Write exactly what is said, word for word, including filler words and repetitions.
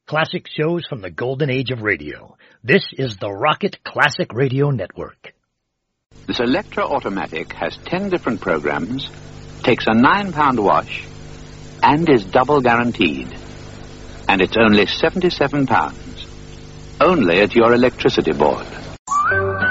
Classic shows from the golden age of radio. This is the Rocket Classic Radio Network. This Electra Automatic has ten different programs, takes a nine-pound wash, and is double guaranteed. And it's only seventy-seven pounds. Only at your electricity board.